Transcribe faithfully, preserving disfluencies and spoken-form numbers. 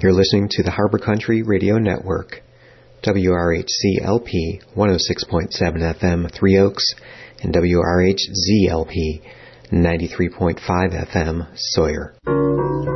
You're listening to the Harbor Country Radio Network, W R H C L P one oh six point seven F M, Three Oaks, and W R H Z L P ninety-three point five F M, Sawyer.